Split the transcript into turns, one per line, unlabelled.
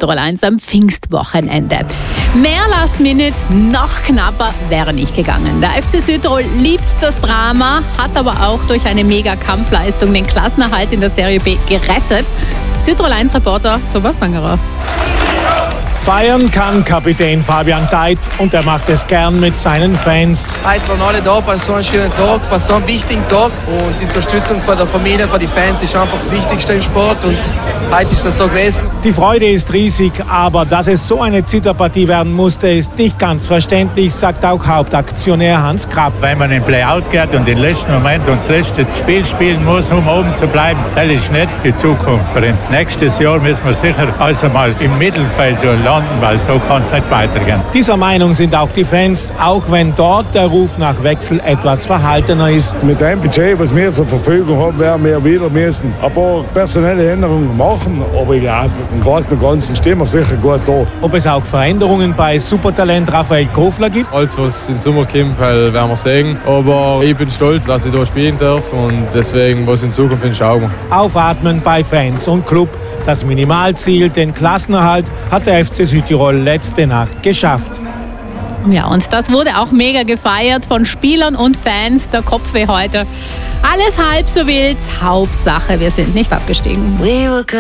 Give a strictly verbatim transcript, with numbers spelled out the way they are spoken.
Südtirol eins am Pfingstwochenende. Mehr Last Minutes, noch knapper wäre nicht gegangen. Der F C Südtirol liebt das Drama, hat aber auch durch eine Mega-Kampfleistung den Klassenerhalt in der Serie B gerettet. Südtirol eins Reporter Thomas Wangerer.
Feiern kann Kapitän Fabian Theidt und er macht es gern mit seinen Fans.
Heute waren alle da bei so einem schönen Tag, bei so einem wichtigen Tag. Und die Unterstützung von der Familie, von den Fans ist einfach das Wichtigste im Sport. Und heute ist das so gewesen.
Die Freude ist riesig, aber dass es so eine Zitterpartie werden musste, ist nicht ganz verständlich, sagt auch Hauptaktionär Hans Krapp.
Wenn man in Playout geht und den letzten Moment und das letzte Spiel spielen muss, um oben zu bleiben, das ist nicht die Zukunft für uns. Nächstes Jahr müssen wir sicher also mal im Mittelfeld landen, weil so kann es nicht weitergehen.
Dieser Meinung sind auch die Fans, auch wenn dort der Ruf nach Wechsel etwas verhaltener ist.
Mit dem Budget, was wir zur Verfügung haben, werden wir wieder müssen ein paar personelle Änderungen machen. Aber ja, im Großen und Ganzen stehen wir sicher gut da.
Ob es auch Veränderungen bei Supertalent Raphael Kofler gibt?
Alles, was in den Sommer kommt, werden wir sehen. Aber ich bin stolz, dass ich hier spielen darf und deswegen, was in Zukunft ist, schauen wir.
Aufatmen bei Fans und Club. Das Minimalziel, den Klassenerhalt, hat der F C Südtirol letzte Nacht geschafft.
Ja, und das wurde auch mega gefeiert von Spielern und Fans. Der Kopfweh heute. Alles halb so wild. Hauptsache, wir sind nicht abgestiegen.